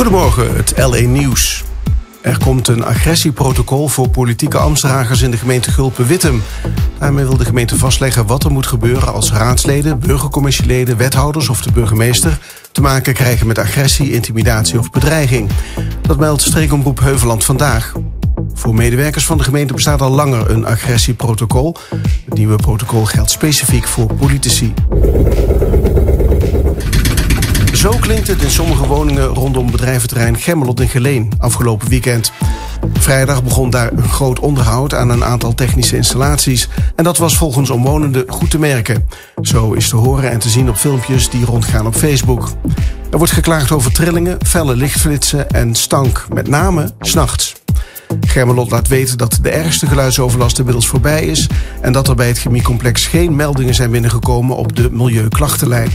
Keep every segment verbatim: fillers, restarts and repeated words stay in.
Goedemorgen, het L één Nieuws. Er komt een agressieprotocol voor politieke ambtsdragers in de gemeente Gulpen-Wittem. Daarmee wil de gemeente vastleggen wat er moet gebeuren als raadsleden, burgercommissieleden, wethouders of de burgemeester te maken krijgen met agressie, intimidatie of bedreiging. Dat meldt streekomroep Heuveland vandaag. Voor medewerkers van de gemeente bestaat al langer een agressieprotocol. Het nieuwe protocol geldt specifiek voor politici. Zo klinkt het in sommige woningen rondom bedrijventerrein Gemmelot in Geleen afgelopen weekend. Vrijdag begon daar een groot onderhoud aan een aantal technische installaties. En dat was volgens omwonenden goed te merken. Zo is te horen en te zien op filmpjes die rondgaan op Facebook. Er wordt geklaagd over trillingen, felle lichtflitsen en stank, met name 's nachts. Gemmelot laat weten dat de ergste geluidsoverlast inmiddels voorbij is en dat er bij het chemiecomplex geen meldingen zijn binnengekomen op de milieuklachtenlijn.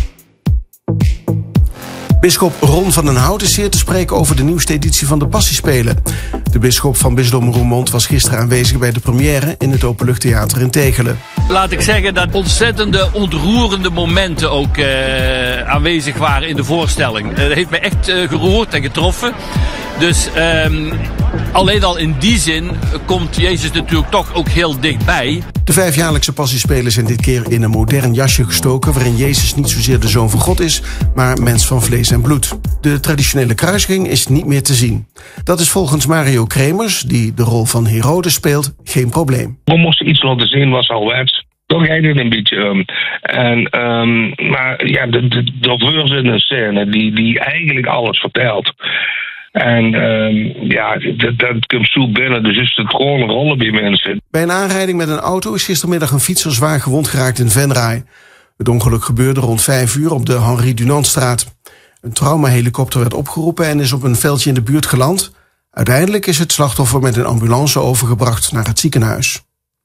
Bisschop Ron van den Hout is zeer te spreken over de nieuwste editie van de Passiespelen. De bisschop van Bisdom Roermond was gisteren aanwezig bij de première in het Openluchttheater in Tegelen. Laat ik zeggen dat ontzettende, ontroerende momenten ook uh, aanwezig waren in de voorstelling. Dat heeft mij echt uh, geroerd en getroffen. Dus um, alleen al in die zin komt Jezus natuurlijk toch ook heel dichtbij. De vijfjaarlijkse Passiespelen zijn dit keer in een modern jasje gestoken, waarin Jezus niet zozeer de Zoon van God is, maar mens van vlees en bloed. De traditionele kruisiging is niet meer te zien. Dat is volgens Mario Kremers, die de rol van Herodes speelt, geen probleem. We moesten iets laten zien was al werd. Toch heet het een beetje. Um, en, um, maar ja, de, de, de verse in een scène die, die eigenlijk alles vertelt. En um, ja, dat, dat komt zo binnen, dus is het gewoon rollen bij mensen. Bij een aanrijding met een auto is gistermiddag een fietser zwaar gewond geraakt in Venray. Het ongeluk gebeurde rond vijf uur op de Henri Dunantstraat. Een traumahelikopter werd opgeroepen en is op een veldje in de buurt geland. Uiteindelijk is het slachtoffer met een ambulance overgebracht naar het ziekenhuis.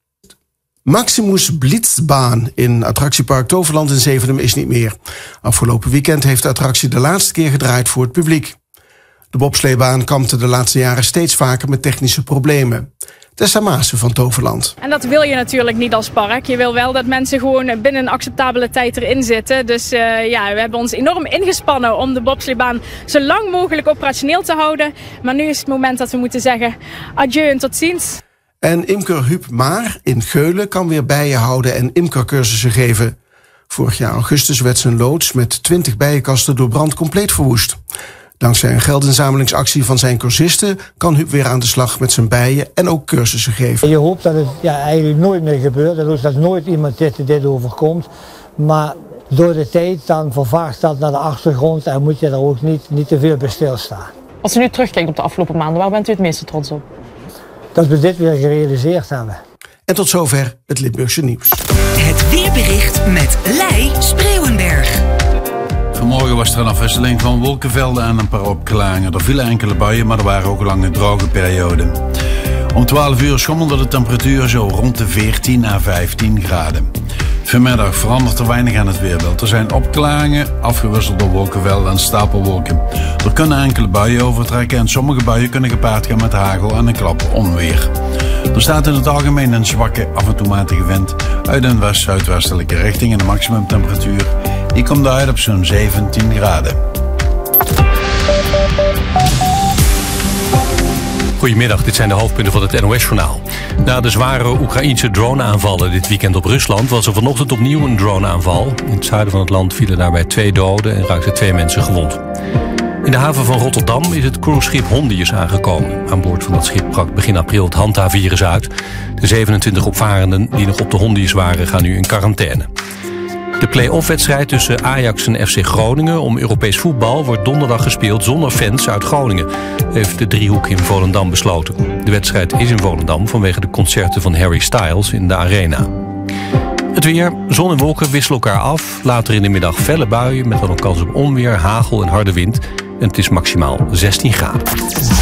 Maximus Blitzbaan in attractiepark Toverland in Zevenum is niet meer. Afgelopen weekend heeft de attractie de laatste keer gedraaid voor het publiek. De bobsleebaan kampte de laatste jaren steeds vaker met technische problemen. Tessa Maassen van Toverland. En dat wil je natuurlijk niet als park. Je wil wel dat mensen gewoon binnen een acceptabele tijd erin zitten. Dus uh, ja, we hebben ons enorm ingespannen om de bobsleebaan zo lang mogelijk operationeel te houden. Maar nu is het moment dat we moeten zeggen adieu en tot ziens. En imker Huub Maar in Geulen kan weer bijen houden en imkercursussen geven. Vorig jaar augustus werd zijn loods met twintig bijenkasten door brand compleet verwoest. Dankzij een geldinzamelingsactie van zijn cursisten kan Huub weer aan de slag met zijn bijen en ook cursussen geven. Je hoopt dat het ja, eigenlijk nooit meer gebeurt, dus dat nooit iemand dit, dit overkomt. Maar door de tijd dan vervaagt dat naar de achtergrond en moet je er ook niet, niet te veel bij stilstaan. Als u nu terugkijkt op de afgelopen maanden, waar bent u het meeste trots op? Dat we dit weer gerealiseerd hebben. En tot zover het Limburgse nieuws. Het weerbericht met Lei Spreeuwenberg. Vanmorgen was er een afwisseling van wolkenvelden en een paar opklaringen. Er vielen enkele buien, maar er waren ook lange droge perioden. Om twaalf uur schommelde de temperatuur zo rond de veertien à vijftien graden. Vanmiddag verandert er weinig aan het weerbeeld. Er zijn opklaringen, afgewisseld door wolkenvelden en stapelwolken. Er kunnen enkele buien overtrekken en sommige buien kunnen gepaard gaan met hagel en een klap onweer. Er staat in het algemeen een zwakke, af en toe matige wind uit een west-zuidwestelijke richting en de maximumtemperatuur die komt uit op zo'n zeventien graden. Goedemiddag, dit zijn de hoofdpunten van het N O S-journaal. Na de zware Oekraïense drone-aanvallen dit weekend op Rusland was er vanochtend opnieuw een drone-aanval. In het zuiden van het land vielen daarbij twee doden en raakten twee mensen gewond. In de haven van Rotterdam is het cruiseschip Hondius aangekomen. Aan boord van dat schip brak begin april het Hanta-virus uit. De zevenentwintig opvarenden die nog op de Hondius waren gaan nu in quarantaine. De play-off-wedstrijd tussen Ajax en F C Groningen om Europees voetbal wordt donderdag gespeeld zonder fans uit Groningen, heeft de driehoek in Volendam besloten. De wedstrijd is in Volendam vanwege de concerten van Harry Styles in de Arena. Het weer, zon en wolken wisselen elkaar af. Later in de middag felle buien met dan ook kans op onweer, hagel en harde wind. En het is maximaal zestien graden.